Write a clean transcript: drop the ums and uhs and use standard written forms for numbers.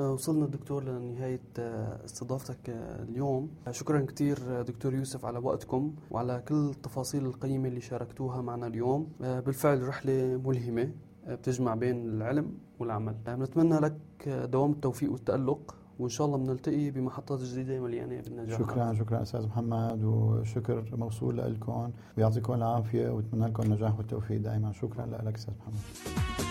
وصلنا دكتور لنهاية استضافتك اليوم. شكرا كتير دكتور يوسف على وقتكم وعلى كل التفاصيل القيمة اللي شاركتوها معنا اليوم. بالفعل رحلة ملهمة بتجمع بين العلم والعمل. نتمنى لك دوام التوفيق والتألق، وإن شاء الله بنلتقي بمحطات جديدة مليانة بالنجاح. شكرا أستاذ محمد، وشكر موصول لكم، ويعطيكم العافية، واتمنى لكم النجاح والتوفيق دائما. شكرا لك أستاذ محمد.